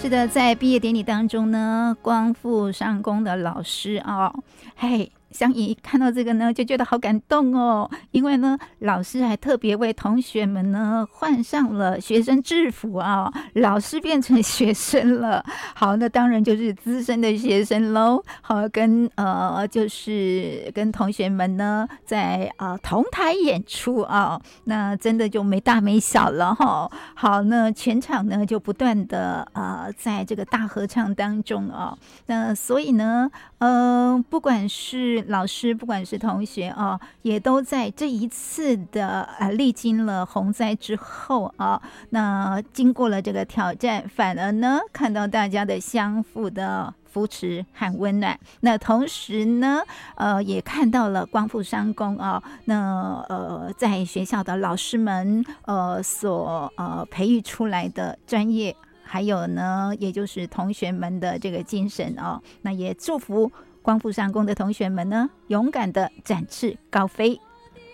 是的，在毕业典礼当中呢，光复上工的老师香怡看到这个呢，就觉得好感动哦，因为呢，老师还特别为同学们呢换上了学生制服啊，老师变成学生了。好，那当然就是资深的学生喽。好，就是跟同学们呢在同台演出啊，那真的就没大没小了哈。好，那全场呢就不断的在这个大合唱当中啊，那所以呢，不管是老师，不管是同学啊，也都在这一次的历经了洪灾之后啊，那经过了这个挑战，反而呢看到大家的相互的扶持和温暖。那同时呢，也看到了光复商工啊，那在学校的老师们所培育出来的专业。还有呢，也就是同学们的这个精神哦，那也祝福光复上工的同学们呢，勇敢的展翅高飞。